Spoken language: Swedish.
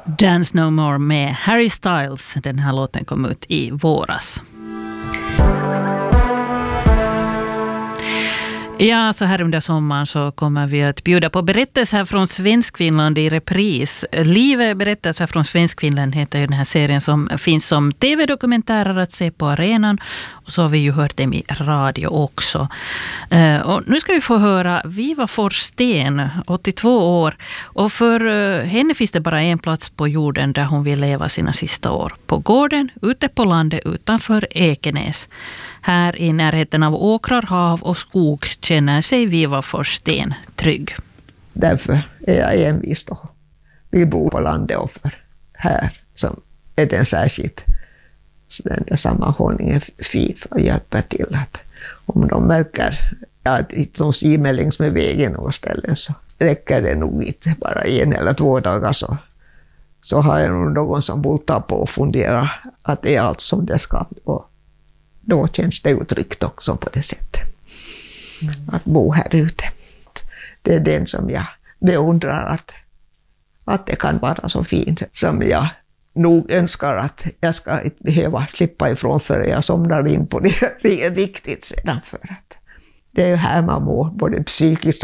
Dance No More med Harry Styles. Den här låten kom ut i våras. Ja, så här under sommaren så kommer vi att bjuda på berättelser från Svenskfinland i repris. Livet berättelser från Svenskfinland heter ju den här serien som finns som tv-dokumentärer att se på arenan. Och så har vi ju hört dem i radio också. Och nu ska vi få höra Viva Forssten, 82 år. Och för henne finns det bara en plats på jorden där hon vill leva sina sista år. På gården, ute på landet utanför Ekenäs. Här i närheten av åkrar, hav och skog känner sig Viva Forssten trygg. Därför är jag envis då. Vi bor på landet och för här som är den särskilt. Så den där sammanhållningen är fin för att hjälpa till att om de märker att de simmar längs med vägen någon ställe så räcker det nog inte bara 1 eller 2 dagar så har jag nog någon som bultar på och funderar att det är allt som det ska. Och då känns det ju tryggt också på det sättet. Att bo här ute. Det är den som jag beundrar att det kan vara så fint som jag nog önskar att jag ska inte behöva slippa ifrån för jag somnar in på det riktigt sedan. För att det är här man mår både psykiskt